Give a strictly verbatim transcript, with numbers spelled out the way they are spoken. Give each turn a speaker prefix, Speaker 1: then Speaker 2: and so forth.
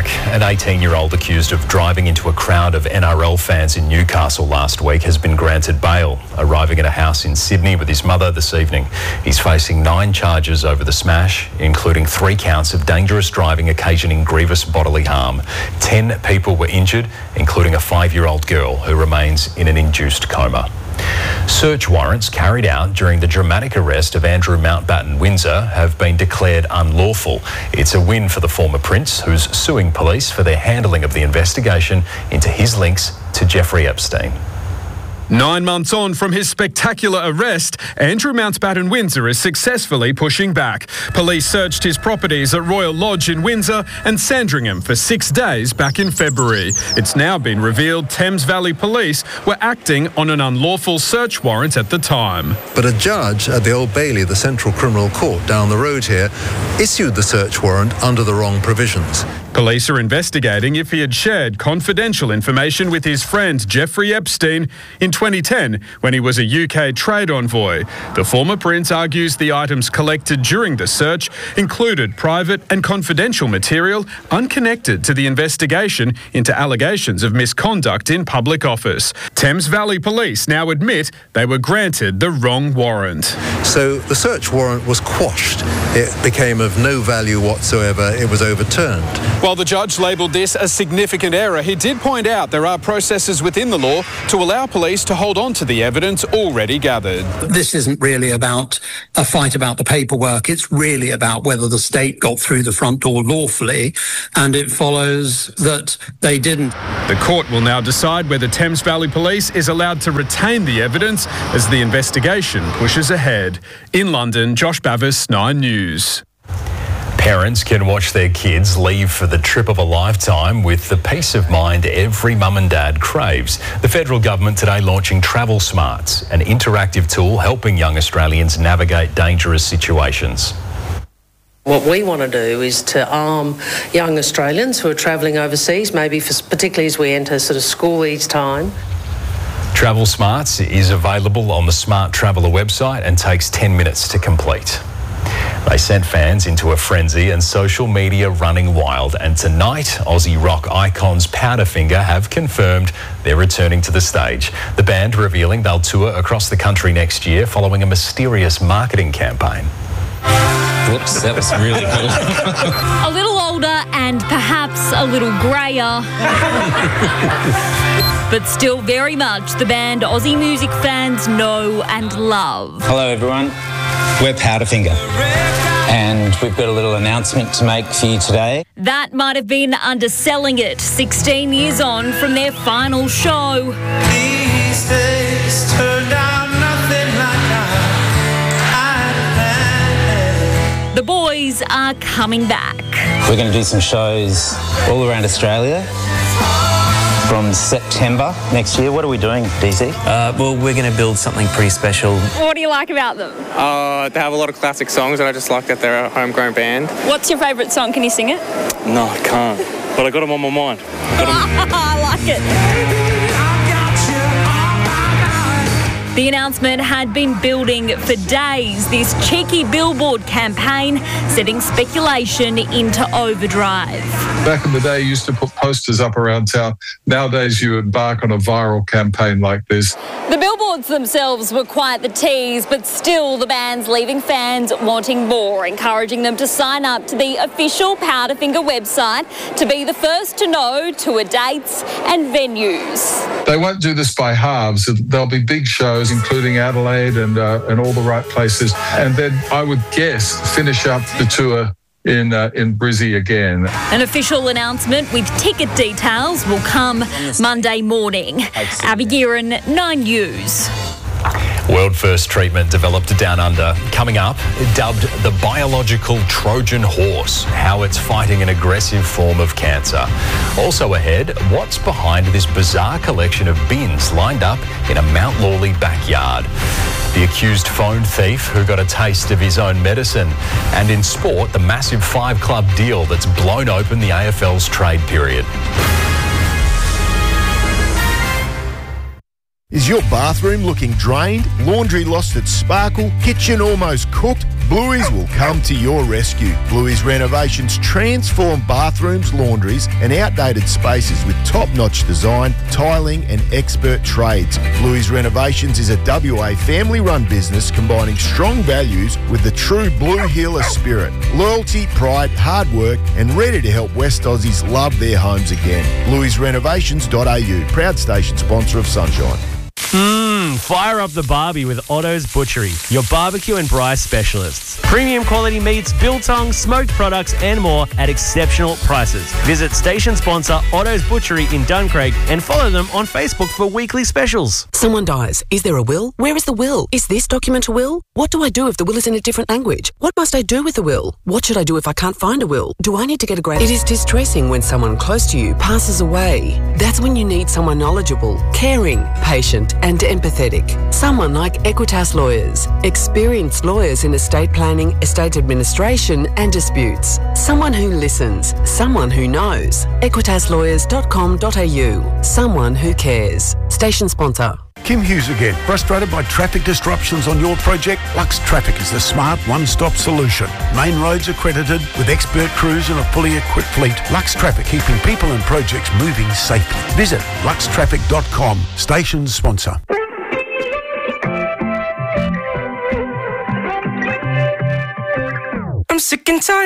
Speaker 1: back. An eighteen-year-old accused of driving into a crowd of N R L fans in Newcastle last week has been granted bail, arriving at a house in Sydney with his mother this evening. He's facing nine charges over the smash, including three counts of dangerous driving occasioning grievous bodily harm. Ten people were injured, including a five-year-old girl who remains in an induced coma. Search warrants carried out during the dramatic arrest of Andrew Mountbatten Windsor have been declared unlawful. It's a win for the former Prince, who's suing police for their handling of the investigation into his links to Jeffrey Epstein.
Speaker 2: Nine months on from his spectacular arrest, Andrew Mountbatten Windsor is successfully pushing back. Police searched his properties at Royal Lodge in Windsor and Sandringham for six days back in February. It's now been revealed Thames Valley Police were acting on an unlawful search warrant at the time.
Speaker 3: But a judge at the Old Bailey, the Central Criminal Court down the road here, issued the search warrant under the wrong provisions.
Speaker 2: Police are investigating if he had shared confidential information with his friend Jeffrey Epstein in twenty ten when he was a U K trade envoy. The former Prince argues the items collected during the search included private and confidential material unconnected to the investigation into allegations of misconduct in public office. Thames Valley Police now admit they were granted the wrong warrant.
Speaker 3: So the search warrant was quashed. It became of no value whatsoever. It was overturned.
Speaker 2: While the judge labelled this a significant error, he did point out there are processes within the law to allow police to hold on to the evidence already gathered.
Speaker 4: This isn't really about a fight about the paperwork. It's really about whether the state got through the front door lawfully, and it follows that they didn't.
Speaker 2: The court will now decide whether Thames Valley Police is allowed to retain the evidence as the investigation pushes ahead. In London, Josh Bavis, Nine News.
Speaker 1: Parents can watch their kids leave for the trip of a lifetime with the peace of mind every mum and dad craves. The federal government today launching Travel Smarts, an interactive tool helping young Australians navigate dangerous situations.
Speaker 5: What we want to do is to arm young Australians who are travelling overseas, maybe for, particularly as we enter sort of school age time.
Speaker 1: Travel Smarts is available on the Smart Traveller website and takes ten minutes to complete. They sent fans into a frenzy and social media running wild, and tonight Aussie rock icons Powderfinger have confirmed they're returning to the stage. The band revealing they'll tour across the country next year following a mysterious marketing campaign.
Speaker 6: Whoops, that was really good.
Speaker 7: A little older and perhaps a little greyer. But still very much the band Aussie music fans know and love.
Speaker 6: Hello everyone, we're Powderfinger. And we've got a little announcement to make for you today.
Speaker 7: That might have been underselling it sixteen years on from their final show.
Speaker 8: These days turned out nothing like I, I
Speaker 7: The boys are coming back.
Speaker 6: We're going to do some shows all around Australia from September next year. What are we doing, D C?
Speaker 9: Uh, well, we're going to build something pretty special.
Speaker 7: What do you like about them?
Speaker 10: Uh, they have a lot of classic songs, and I just like that they're a homegrown band.
Speaker 7: What's your favourite song? Can you sing it?
Speaker 10: No, I can't. But I got them on my mind.
Speaker 7: I like it. The announcement had been building for days, this cheeky billboard campaign setting speculation into overdrive.
Speaker 11: Back in the day, you used to put posters up around town. Nowadays, you embark on a viral campaign like this.
Speaker 7: The billboards themselves were quite the tease, but still the band's leaving fans wanting more, encouraging them to sign up to the official Powderfinger website to be the first to know tour dates and venues.
Speaker 11: They won't do this by halves. There'll be big shows, including Adelaide and uh, and all the right places. And then I would guess finish up the tour in uh, in Brizzy again.
Speaker 7: An official announcement with ticket details will come Monday morning. Abby Gearan, Nine News.
Speaker 1: World first treatment developed down under. Coming up, dubbed the biological Trojan horse, how it's fighting an aggressive form of cancer. Also ahead, what's behind this bizarre collection of bins lined up in a Mount Lawley backyard. The accused phone thief who got a taste of his own medicine. And in sport, the massive five-club deal that's blown open the A F L's trade period.
Speaker 12: Is your bathroom looking drained? Laundry lost its sparkle? Kitchen almost cooked? Bluey's will come to your rescue. Bluey's Renovations transform bathrooms, laundries and outdated spaces with top-notch design, tiling and expert trades. Bluey's Renovations is a W A family-run business combining strong values with the true Blue Heeler spirit. Loyalty, pride, hard work and ready to help West Aussies love their homes again. blueys renovations dot a u, proud station sponsor of Sunshine.
Speaker 13: Mmm, fire up the barbie with Otto's Butchery, your barbecue and braai specialists. Premium quality meats, biltong, smoked products and more at exceptional prices. Visit station sponsor Otto's Butchery in Duncraig and follow them on Facebook for weekly specials.
Speaker 14: Someone dies. Is there a will? Where is the will? Is this document a will? What do I do if the will is in a different language? What must I do with the will? What should I do if I can't find a will? Do I need to get a grant? It is distressing when someone close to you passes away. That's when you need someone knowledgeable, caring, patient and empathetic. Someone like Equitas Lawyers, experienced lawyers in estate planning, estate administration and disputes. Someone who listens, someone who knows. equitas lawyers dot com dot a u. Someone who cares. Station sponsor.
Speaker 15: Kim Hughes again. Frustrated by traffic disruptions on your project? Lux Traffic is the smart one-stop solution. Main roads accredited with expert crews and a fully equipped fleet. Lux Traffic, keeping people and projects moving safely. Visit lux traffic dot com. Station sponsor.
Speaker 8: I'm sick and tired.